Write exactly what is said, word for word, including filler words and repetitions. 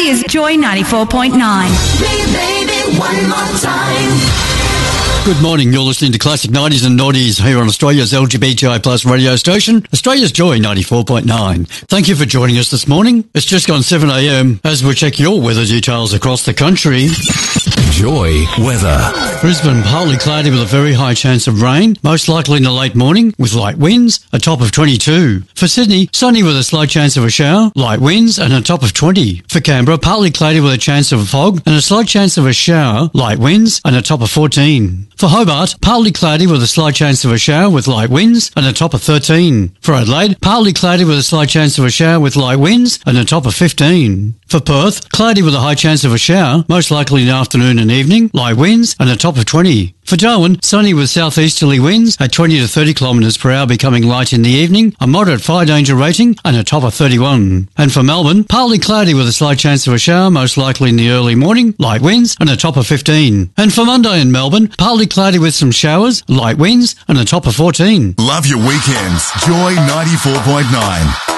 Australia's Joy ninety-four point nine. Baby, one more time. Good morning, you're listening to Classic nineties and Noughties here on Australia's L G B T I plus radio station, Australia's Joy ninety-four point nine. Thank you for joining us this morning. It's just gone seven a.m. as we check your weather details across the country. Joy weather. Brisbane, partly cloudy with a very high chance of rain, most likely in the late morning with light winds, a top of twenty-two. For Sydney, sunny with a slight chance of a shower, light winds and a top of twenty. For Canberra, partly cloudy with a chance of a fog and a slight chance of a shower, light winds and a top of fourteen. For Hobart, partly cloudy with a slight chance of a shower with light winds and a top of thirteen. For Adelaide, partly cloudy with a slight chance of a shower with light winds and a top of fifteen. For Perth, cloudy with a high chance of a shower, most likely in the afternoon and evening, light winds and a top of twenty. For Darwin, sunny with southeasterly winds at twenty to thirty kilometres per hour becoming light in the evening, a moderate fire danger rating and a top of thirty-one. And for Melbourne, partly cloudy with a slight chance of a shower, most likely in the early morning, light winds and a top of fifteen. And for Monday in Melbourne, partly cloudy with some showers, light winds and a top of fourteen. Love your weekends. Joy ninety-four point nine.